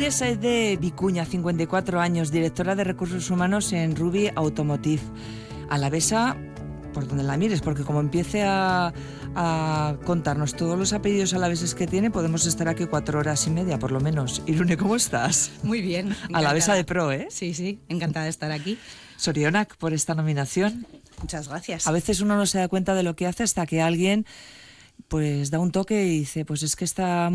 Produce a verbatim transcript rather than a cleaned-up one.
Nuria Saide Vicuña, cincuenta y cuatro años, directora de Recursos Humanos en Ruby Automotive. Alavesa, por donde la mires, porque como empiece a, a contarnos todos los apellidos alaveses que tiene, podemos estar aquí cuatro horas y media, por lo menos. Irune, ¿cómo estás? Muy bien. Encantada. Alavesa de pro, ¿eh? Sí, sí, encantada de estar aquí. Sorionak por esta nominación. Muchas gracias. A veces uno no se da cuenta de lo que hace hasta que alguien pues da un toque y dice, pues es que esta